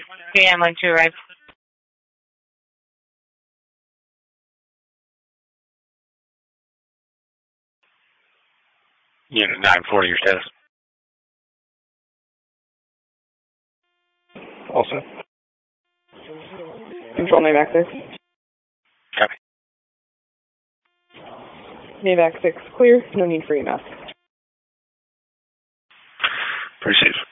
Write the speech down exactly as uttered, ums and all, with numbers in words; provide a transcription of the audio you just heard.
p m on two right. Unit nine forty, your status. Also. Control NAVAC six. Copy. NAVAC six clear, no need for E M S. Proceed.